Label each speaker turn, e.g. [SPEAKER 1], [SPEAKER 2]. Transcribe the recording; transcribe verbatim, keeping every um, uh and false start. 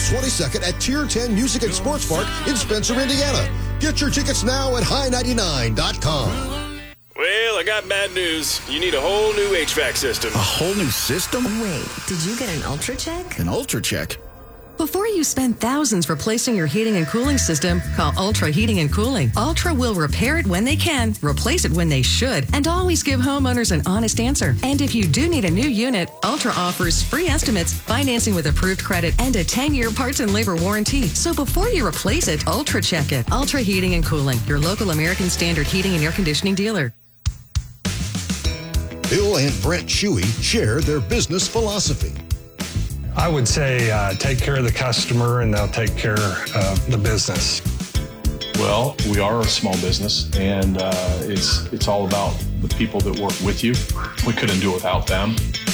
[SPEAKER 1] twenty-second at Tier ten Music and Sports Park in Spencer, Indiana. Get your tickets now at high ninety-nine dot com.
[SPEAKER 2] Well, I got bad news. You need a whole new H V A C system.
[SPEAKER 3] A whole new system?
[SPEAKER 4] Wait, did you get an Ultra Check?
[SPEAKER 3] An Ultra Check?
[SPEAKER 5] Before you spend thousands replacing your heating and cooling system, call Ultra Heating and Cooling. Ultra will repair it when they can, replace it when they should, and always give homeowners an honest answer. And if you do need a new unit, Ultra offers free estimates, financing with approved credit, and a ten-year parts and labor warranty. So before you replace it, Ultra check it. Ultra Heating and Cooling, your local American Standard heating and air conditioning dealer.
[SPEAKER 1] Bill and Brent Shuey share their business philosophy.
[SPEAKER 6] I would say uh, take care of the customer and they'll take care of the business.
[SPEAKER 7] Well, we are a small business, and uh, it's it's all about the people that work with you. We couldn't do it without them.